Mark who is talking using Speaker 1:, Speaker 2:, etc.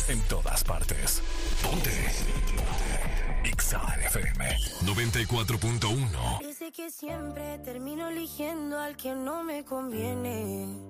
Speaker 1: En todas partes. Ponte. Exa FM 94.1.
Speaker 2: Dice que siempre termino eligiendo al que no me conviene.